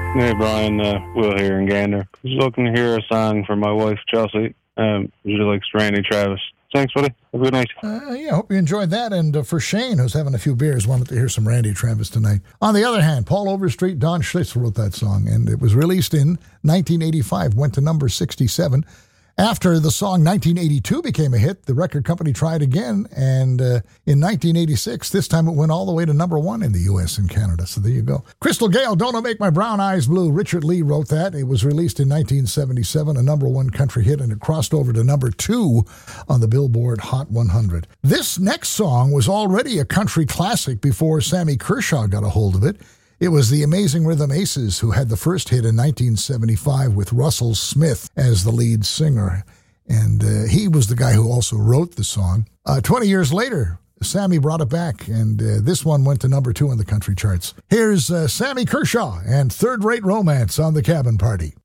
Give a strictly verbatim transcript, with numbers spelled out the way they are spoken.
Hey, Brian, uh, Will here in Gander. Just looking to hear a song for my wife, Chelsea. Um, she likes Randy Travis. Thanks, buddy. Have a good night. Uh, yeah, hope you enjoyed that. And uh, for Shane, who's having a few beers, wanted to hear some Randy Travis tonight. On the other hand, Paul Overstreet, Don Schlitz wrote that song, and it was released in nineteen eighty-five, went to number sixty-seven. After the song nineteen eighty-two became a hit, the record company tried again, and uh, in nineteen eighty-six, this time it went all the way to number one in the U S and Canada. So there you go. Crystal Gale, Don't It Make My Brown Eyes Blue. Richard Lee wrote that. It was released in nineteen seventy-seven, a number one country hit, and it crossed over to number two on the Billboard Hot one hundred. This next song was already a country classic before Sammy Kershaw got a hold of it. It was the Amazing Rhythm Aces who had the first hit in nineteen seventy-five with Russell Smith as the lead singer. And uh, he was the guy who also wrote the song. Uh, twenty years later, Sammy brought it back, and uh, this one went to number two on the country charts. Here's uh, Sammy Kershaw and Third Rate Romance on the Cabin Party.